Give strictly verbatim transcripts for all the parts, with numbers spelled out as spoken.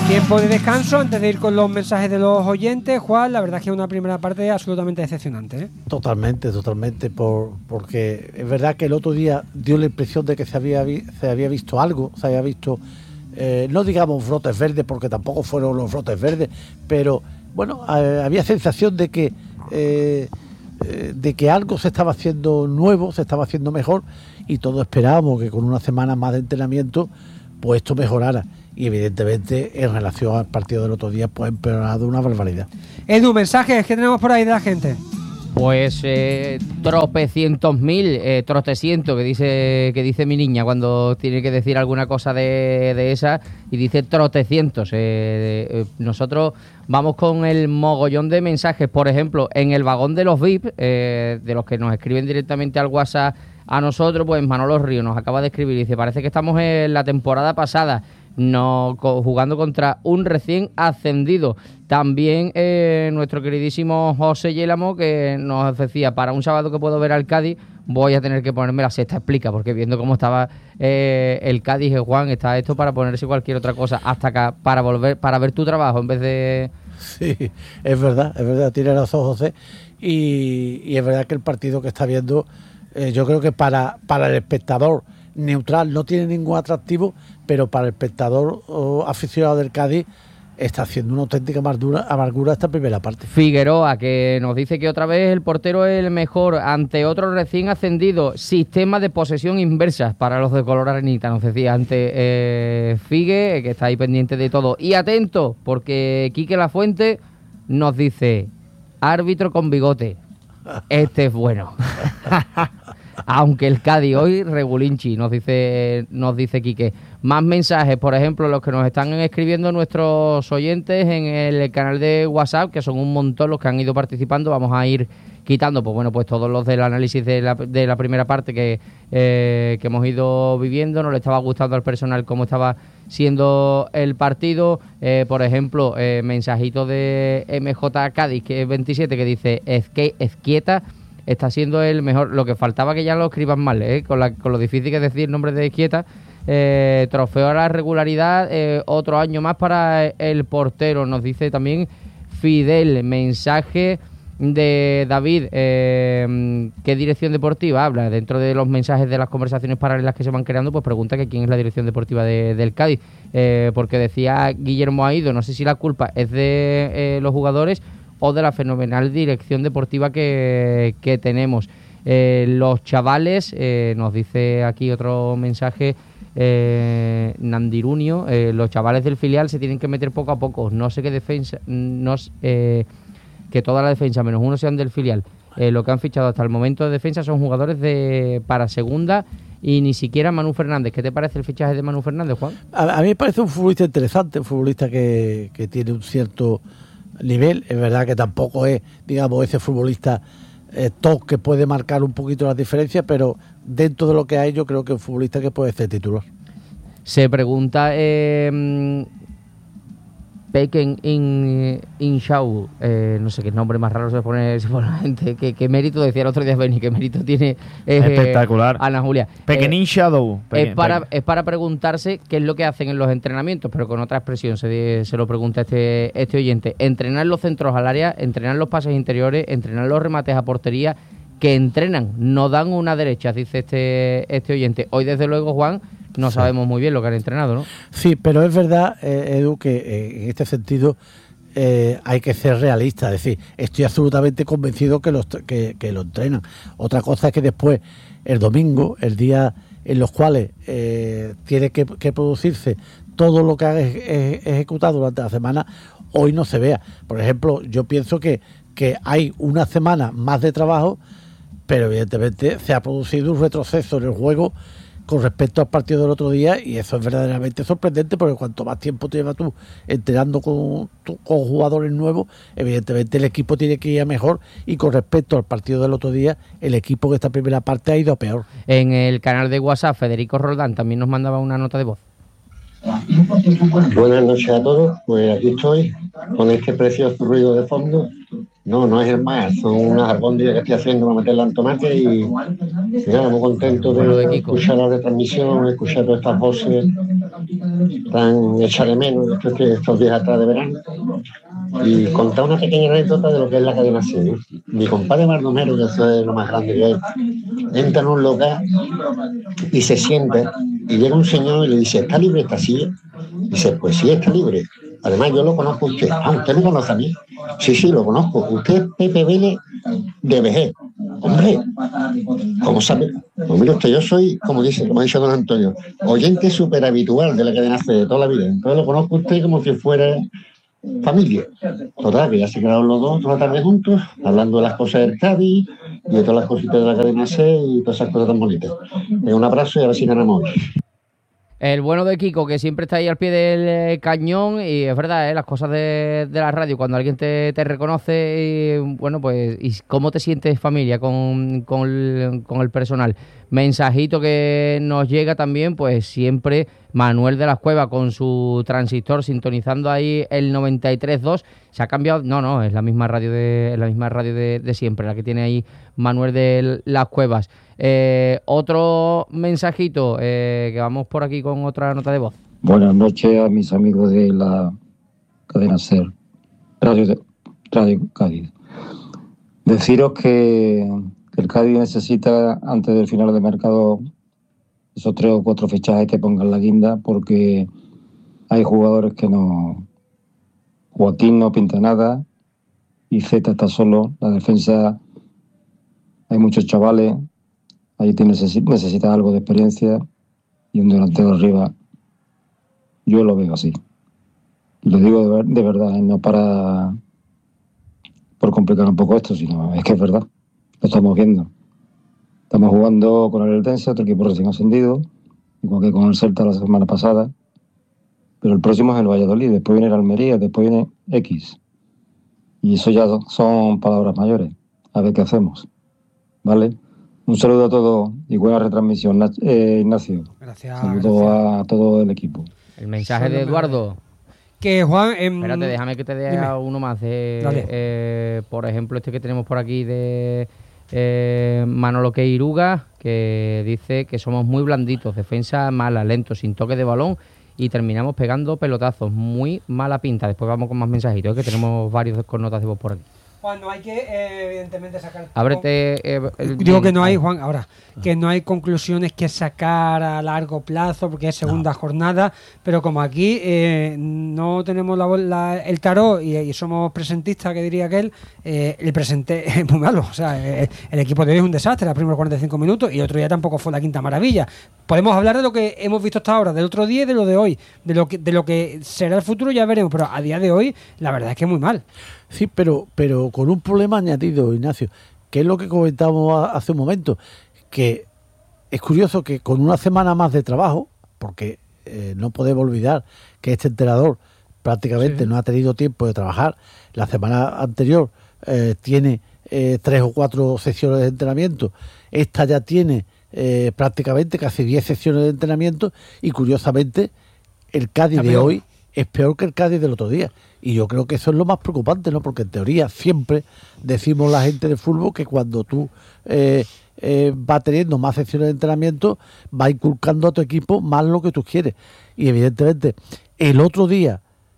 Tiempo de descanso antes de ir con los mensajes de los oyentes. Juan, la verdad es que es una primera parte absolutamente decepcionante, ¿eh? Totalmente, totalmente, por, porque es verdad que el otro día dio la impresión de que se había, vi, se había visto algo, se había visto, eh, no digamos brotes verdes, porque tampoco fueron los brotes verdes, pero bueno, eh, había sensación de que, eh, eh, de que algo se estaba haciendo nuevo, se estaba haciendo mejor, y todos esperábamos que con una semana más de entrenamiento, pues esto mejorara. Y evidentemente en relación al partido del otro día pues ha empeorado una barbaridad. Edu, mensajes que tenemos por ahí de la gente. Pues eh, tropecientos mil, eh, trotecientos, que dice que dice mi niña cuando tiene que decir alguna cosa de, de esa, y dice trotecientos. Eh, eh, nosotros vamos con el mogollón de mensajes, por ejemplo, en el vagón de los V I P, eh, de los que nos escriben directamente al WhatsApp a nosotros, pues Manolo Río nos acaba de escribir y dice, parece que estamos en la temporada pasada, no jugando contra un recién ascendido. También eh, nuestro queridísimo José Yélamo, que nos decía, para un sábado que puedo ver al Cádiz voy a tener que ponerme la sexta explica, porque viendo cómo estaba eh, el Cádiz, Juan, está esto para ponerse cualquier otra cosa, hasta acá para volver, para ver tu trabajo en vez de... Sí, es verdad, es verdad, tiene razón José, y, y es verdad que el partido que está viendo, eh, yo creo que para, para el espectador neutral no tiene ningún atractivo, pero para el espectador oh, aficionado del Cádiz está haciendo una auténtica amargura, amargura esta primera parte. Figueroa, que nos dice que otra vez el portero es el mejor ante otro recién ascendido. Sistema de posesión inversa para los de color arenita, nos decía antes eh, Figue, que está ahí pendiente de todo. Y atento, porque Quique Lafuente nos dice, árbitro con bigote, este es bueno. Aunque el Cádiz hoy regulinchi, nos dice nos dice Quique. Más mensajes, por ejemplo, los que nos están escribiendo nuestros oyentes en el canal de WhatsApp, que son un montón los que han ido participando. Vamos a ir quitando, pues bueno, pues todos los del análisis de la, de la primera parte que, eh, que hemos ido viviendo. No le estaba gustando al personal cómo estaba siendo el partido. Eh, por ejemplo, eh, mensajito de M J Cádiz, que es veintisiete, que dice, Ezque, Ezquieta está siendo el mejor. Lo que faltaba que ya lo escriban mal, ¿eh? con, la, con lo difícil que es decir el nombre de Ezquieta. Eh, trofeo a la regularidad, eh, otro año más para el portero, nos dice también Fidel. Mensaje de David, eh, ¿qué dirección deportiva habla? Dentro de los mensajes de las conversaciones paralelas que se van creando, pues pregunta que quién es la dirección deportiva de, del Cádiz, eh, porque decía Guillermo Aido, no sé si la culpa es de eh, los jugadores o de la fenomenal dirección deportiva que, que tenemos. Eh, los chavales, eh, nos dice aquí otro mensaje, eh, Nandirunio, eh, los chavales del filial se tienen que meter poco a poco, no sé qué defensa, no, eh, que toda la defensa menos uno sean del filial. Eh, lo que han fichado hasta el momento de defensa son jugadores de para segunda y ni siquiera Manu Fernández. ¿Qué te parece el fichaje de Manu Fernández, Juan? A, a mí me parece un futbolista interesante, un futbolista que, que tiene un cierto nivel. Es verdad que tampoco es, digamos, ese futbolista eh, top que puede marcar un poquito las diferencias, pero dentro de lo que hay yo creo que es un futbolista que puede ser titular. Se pregunta eh, Peken in, in Shau, eh, no sé qué nombre más raro se pone, se pone la gente, ¿qué, qué mérito, decía el otro día Benny, qué mérito tiene eh, espectacular Ana Julia. Peken in Shadow. Es para, es para preguntarse qué es lo que hacen en los entrenamientos, pero con otra expresión, se, se lo pregunta este, este oyente. Entrenar los centros al área, entrenar los pases interiores, entrenar los remates a portería, que entrenan, no dan una derecha, dice este, este oyente. Hoy, desde luego, Juan, no sí. sabemos muy bien lo que han entrenado, ¿no? Sí, pero es verdad, eh, Edu, que eh, en este sentido eh, hay que ser realista. Es decir, estoy absolutamente convencido que, los, que, que lo entrenan. Otra cosa es que después, el domingo, el día en los cuales eh, tiene que, que producirse todo lo que ha ejecutado durante la semana, hoy no se vea. Por ejemplo, yo pienso que, que hay una semana más de trabajo, pero evidentemente se ha producido un retroceso en el juego con respecto al partido del otro día, y eso es verdaderamente sorprendente, porque cuanto más tiempo te llevas tú entrenando con, con jugadores nuevos, evidentemente el equipo tiene que ir a mejor, y con respecto al partido del otro día, el equipo en esta primera parte ha ido a peor. En el canal de WhatsApp, Federico Roldán también nos mandaba una nota de voz. Buenas noches a todos, pues aquí estoy con este precioso ruido de fondo. No, no es el mar, son unas albóndigas que estoy haciendo para meterla en tomate, y, y nada, muy contento de, de escuchar la retransmisión, escuchar todas estas voces tan hecha de menos estos, estos días atrás de verano, y contar una pequeña anécdota de lo que es la cadena C, ¿no? Mi compadre Mardomero, que eso es lo más grande que hay, entra en un local y se sienta, y llega un señor y le dice, ¿está libre esta silla? Y dice, pues sí, está libre. Además, yo lo conozco a usted. Ah, ¿usted me conoce a mí? Sí, sí, lo conozco. Usted es Pepe Vélez de vejez. Hombre, ¿cómo sabe? Pues mire usted, yo soy, como dice, como ha dicho don Antonio, oyente súper habitual de la cadena C de toda la vida. Entonces lo conozco a usted como si fuera familia. Total, que ya se quedaron los dos toda la tarde juntos, hablando de las cosas del Cádiz y de todas las cositas de la cadena C y todas esas cosas tan bonitas. Un abrazo y a ver si ganamos hoy. El bueno de Kiko, que siempre está ahí al pie del eh, cañón, y es verdad, ¿eh? Las cosas de, de la radio, cuando alguien te, te reconoce, y, bueno, pues, y cómo te sientes familia con, con, el, con el personal. Mensajito que nos llega también, pues siempre Manuel de las Cuevas con su transistor sintonizando ahí el noventa y tres punto dos. Se ha cambiado, no, no, es la misma radio de, es la misma radio de, de siempre, la que tiene ahí Manuel de las Cuevas. Eh, otro mensajito, eh, que vamos por aquí con otra nota de voz. Buenas noches a mis amigos de la cadena SER, Radio, de, Radio Cádiz. Deciros que el Cádiz necesita, antes del final de mercado, esos tres o cuatro fichajes que pongan la guinda, porque hay jugadores que no... Joaquín no pinta nada y Zeta está solo. La defensa, hay muchos chavales, ahí necesita algo de experiencia, y un delantero arriba, yo lo veo así. Y lo digo de, de verdad, no para por complicar un poco esto, sino es que es verdad, lo estamos viendo. Estamos jugando con el Eldense, otro equipo recién ascendido, igual que con el Celta la semana pasada, pero el próximo es el Valladolid, después viene el Almería, después viene X. Y eso ya son palabras mayores. A ver qué hacemos. ¿Vale? Un saludo a todos y buena retransmisión, eh, Ignacio. Gracias. Saludo gracias. a todo el equipo. El mensaje de Eduardo. Que Juan... Eh, Espérate, déjame que te dé dime. uno más. De, eh, por ejemplo, este que tenemos por aquí de eh, Manolo Queiruga, que dice que somos muy blanditos, defensa mala, lento, sin toque de balón, y terminamos pegando pelotazos. Muy mala pinta. Después vamos con más mensajitos, que tenemos varios con notas de voz por aquí. Juan, no hay que, eh, evidentemente, sacar... Ábrete... Eh, el, Digo que no hay, Juan, ahora, que no hay conclusiones que sacar a largo plazo, porque es segunda no. jornada, pero como aquí eh, no tenemos la, la, el tarot y, y somos presentistas, que diría aquel, eh, el presente es muy malo. O sea, eh, el equipo de hoy es un desastre, los primeros cuarenta y cinco minutos, y el otro día tampoco fue la quinta maravilla. Podemos hablar de lo que hemos visto hasta ahora, del otro día y de lo de hoy, de lo que, de lo que será el futuro ya veremos, pero a día de hoy la verdad es que es muy mal. Sí, pero, pero con un problema añadido, Ignacio, que es lo que comentábamos hace un momento, que es curioso que con una semana más de trabajo, porque eh, no podemos olvidar que este entrenador prácticamente sí. no ha tenido tiempo de trabajar, la semana anterior eh, tiene eh, tres o cuatro sesiones de entrenamiento, esta ya tiene eh, prácticamente casi diez sesiones de entrenamiento, y curiosamente el Cádiz de hoy es peor que el Cádiz del otro día. Y yo creo que eso es lo más preocupante, ¿no? Porque en teoría siempre decimos la gente de fútbol que cuando tú eh, eh, vas teniendo más sesiones de entrenamiento, va inculcando a tu equipo más lo que tú quieres. Y evidentemente, el otro día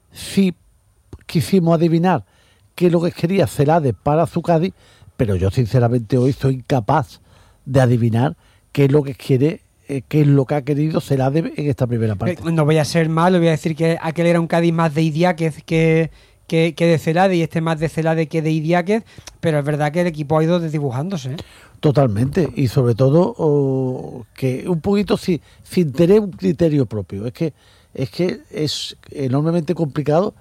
sí quisimos adivinar qué es lo que quería Celades para su Cádiz, pero yo sinceramente hoy soy incapaz de adivinar qué es lo que quiere, eh, qué es lo que ha querido Celades en esta primera parte. Eh, no voy a ser malo, voy a decir que aquel era un Cádiz más de Idiáquez que, que, que de Celades, y este más de Celades que de Idiáquez, pero es verdad que el equipo ha ido desdibujándose, ¿eh? Totalmente, y sobre todo oh, que un poquito sin, sin tener un criterio propio. Es que es que es enormemente complicado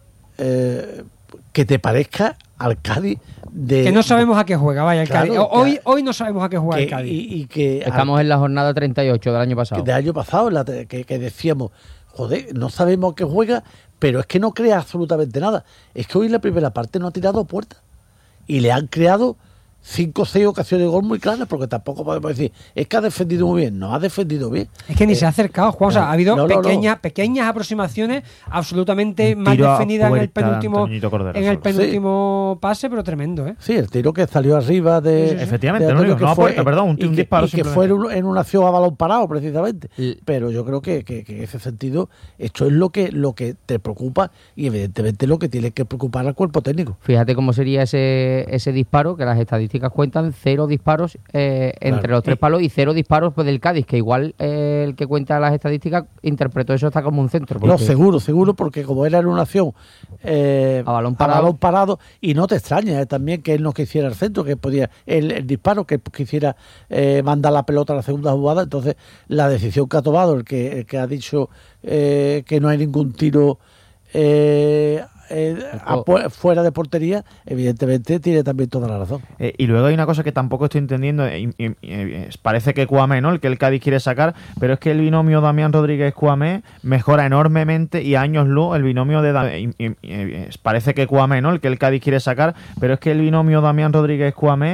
eh, que te parezca al Cádiz de... Que no sabemos a qué juega, vaya, el claro, Cádiz. Hoy, hoy no sabemos a qué juega que, el Cádiz. Y, y que Estamos al, en la jornada treinta y ocho del año pasado. Del año pasado, la, que, que decíamos, joder, no sabemos a qué juega, pero es que no crea absolutamente nada. Es que hoy en la primera parte no ha tirado puertas. Y le han creado cinco o seis ocasiones de gol muy claras, porque tampoco podemos decir, es que ha defendido muy bien, no ha defendido bien. Es que ni eh, se ha acercado, Juan, o sea, ha habido no, no, pequeñas, no. pequeñas aproximaciones absolutamente Un mal tiro a definidas en el puerta de penúltimo, Antoñito Cordero en el solo. penúltimo pase, pero tremendo, ¿eh? Sí, el tiro que salió arriba de... Sí, sí, sí. Efectivamente, de no, Antonio, digo, que no a fue- puerta, perdón, un, y un que, disparo y que fue simplemente. en, un- en una acción a balón parado, precisamente. L- Pero yo creo que, que, que en ese sentido, esto es lo que, lo que te preocupa y evidentemente lo que tiene que preocupar al cuerpo técnico. Fíjate cómo sería ese, ese disparo, que las estadísticas cuentan cero disparos eh, entre Claro. los tres palos y cero disparos pues, del Cádiz, que igual eh, el que cuenta las estadísticas interpretó eso hasta como un centro. No, porque- seguro, seguro, porque como era en una acción eh, A balón parado. balón parado, y no te extraña eh, también que él no quisiera el centro, que podía el, el disparo, que quisiera eh, mandar la pelota a la segunda jugada. Entonces, la decisión que ha tomado, el que, el que ha dicho eh, que no hay ningún tiro eh, eh, a pu- fuera de portería, evidentemente tiene también toda la razón. Eh, y luego hay una cosa que tampoco estoy entendiendo, eh, y- y- y- parece que Cuamé, ¿no? El que el Cádiz quiere sacar, pero es que el binomio Damián Rodríguez-Cuamé mejora enormemente y a años luz el binomio de Da- y- y- y- parece que Cuamé, ¿no? El que el Cádiz quiere sacar, pero es que el binomio Damián Rodríguez-Cuamé